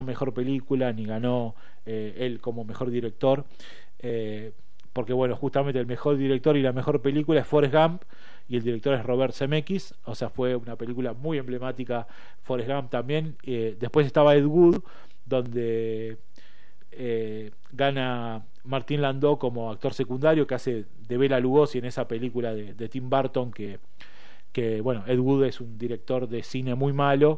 mejor película ni ganó él como mejor director, porque bueno, justamente el mejor director y la mejor película es Forrest Gump y el director es Robert Zemeckis. O sea, fue una película muy emblemática Forrest Gump también. Después estaba Ed Wood, donde gana Martin Landau como actor secundario, que hace de Bela Lugosi en esa película de Tim Burton, que bueno, Ed Wood es un director de cine muy malo,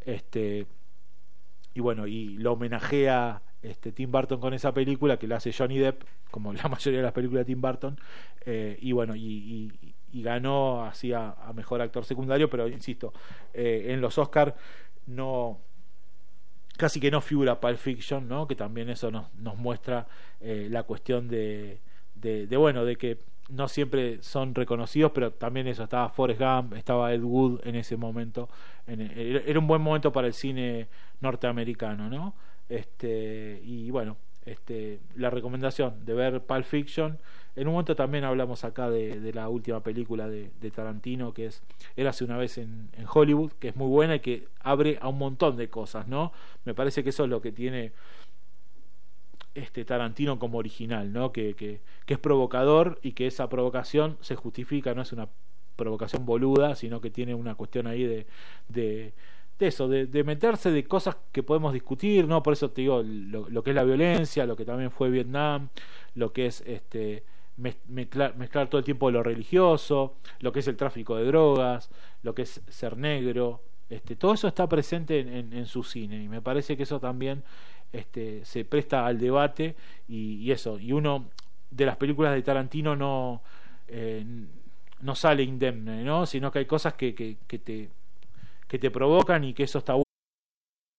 y bueno, y lo homenajea Tim Burton con esa película que la hace Johnny Depp, como la mayoría de las películas de Tim Burton, y bueno, y ganó así a mejor actor secundario. Pero insisto, en los Oscars no, casi que no figura Pulp Fiction, ¿no? Que también eso nos muestra la cuestión bueno, de que no siempre son reconocidos, pero también eso, estaba Forrest Gump, estaba Ed Wood en ese momento. Era un buen momento para el cine norteamericano, ¿no? Y bueno, la recomendación de ver Pulp Fiction. En un momento también hablamos acá de la última película de Tarantino, que es Érase una vez en Hollywood, que es muy buena y que abre a un montón de cosas, ¿no? Me parece que eso es lo que tiene Tarantino como original, ¿no? Que es provocador y que esa provocación se justifica, no es una provocación boluda, sino que tiene una cuestión ahí de eso, de meterse de cosas que podemos discutir, ¿no? Por eso te digo, lo que es la violencia, lo que también fue Vietnam, lo que es mezclar todo el tiempo lo religioso, lo que es el tráfico de drogas, lo que es ser negro. Todo eso está presente en su cine, y me parece que eso también se presta al debate, y eso, y uno de las películas de Tarantino no sale indemne, ¿no? Sino que hay cosas que te provocan, y que eso está bueno.